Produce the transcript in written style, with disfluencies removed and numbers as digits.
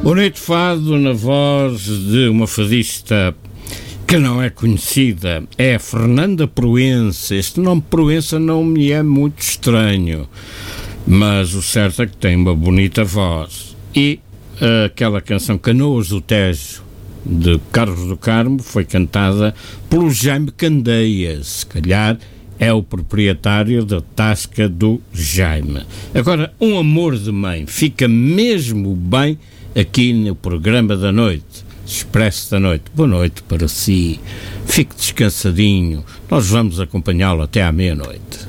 Bonito fado na voz de uma fadista que não é conhecida, é a Fernanda Proença. Este nome Proença não me é muito estranho, mas o certo é que tem uma bonita voz. E aquela canção Canoas do Tejo, de Carlos do Carmo, foi cantada pelo Jaime Candeias. Se calhar é o proprietário da tasca do Jaime. Agora, Um Amor de Mãe fica mesmo bem aqui no programa da noite, Expresso da Noite. Boa noite para si, fique descansadinho, nós vamos acompanhá-lo até à meia-noite.